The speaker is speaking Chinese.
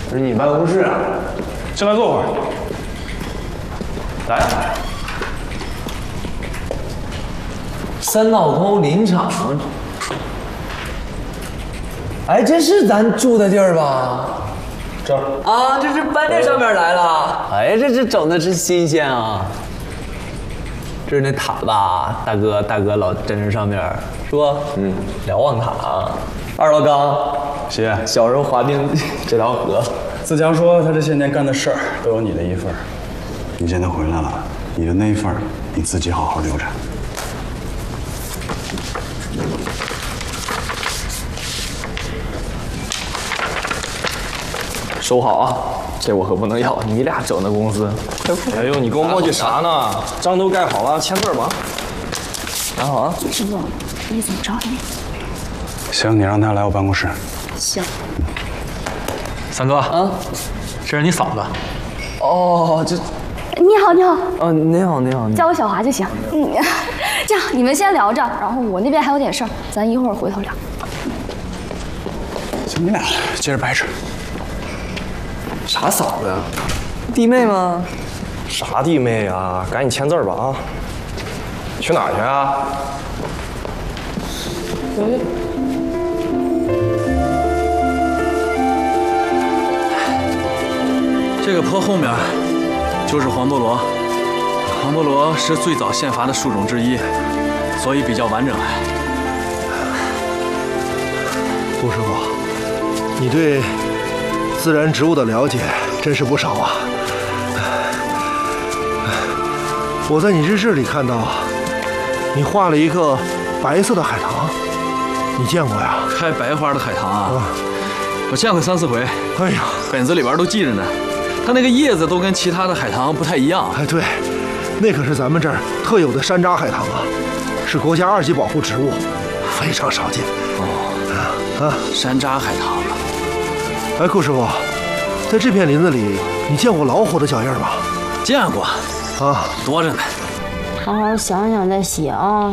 这是你办公室啊？ 进来坐会儿。 来。三道沟林场。哎，这是咱住的地儿吧？ 这儿啊，这是搬这上面来了。哎，这整的真新鲜啊！这是那塔吧，大哥老站这上面，是不？嗯，瞭望塔。二楼刚， 姐， 小时候滑冰这条河。 自强说他这些年干的事儿都有你的一份。 你现在回来了，你的那一份你自己好好留着。 收好啊，这我可不能要，你俩整的公司。 哎呦，你跟我磨叽啥呢？章都盖好了，签字吧。 拿好啊。 师傅，你怎么着你？ 行，你让他来我办公室。 行。 三哥啊，这是你嫂子。 哦，这。 你好，你好。 你好。 叫我小华就行。这样你们先聊着，然后我那边还有点事儿，咱一会儿回头聊。 行，你俩接着掰扯。 啥嫂子呀？弟妹吗？ 啥弟妹啊？赶紧签字吧啊！去哪儿去啊？ 这个坡后面就是黄菠萝，黄菠萝是最早宪伐的树种之一，所以比较完整。 顾师傅，你对自然植物的了解真是不少啊！我在你日志里看到，你画了一个白色的海棠，你见过呀？ 开白花的海棠啊，我见过3、4回。 哎呀， 本子里边都记着呢。它那个叶子都跟其他的海棠不太一样。 哎，对，那可是咱们这儿特有的山楂海棠啊，是国家2级保护植物，非常少见。 山楂海棠。 哎，顾师傅，在这片林子里，你见过老虎的脚印吗？ 见过， 啊， 多着呢。 好好想想再写啊。